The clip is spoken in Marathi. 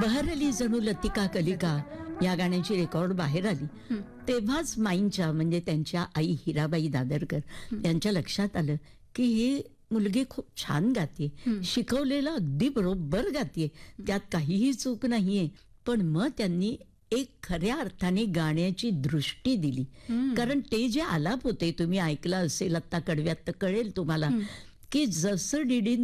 बहरली जणू लतिका कलिका या गाण्याची रेकॉर्ड बाहेर आली. तेव्हाच माईंच्या म्हणजे त्यांच्या आई हिराबाई दादरकर यांच्या लक्षात आलं की ही मुलगी खूप छान गाते, शिकवलेलं अगदी बरोबर गाते, त्यात काहीही चूक नाहीये. पण मग त्यांनी एक खऱ्या अर्थाने गाण्याची दृष्टी दिली. कारण ते जे आलाप होते, तुम्ही ऐकलं असेल आता कडव्यात तर कळेल तुम्हाला की जसं डीडी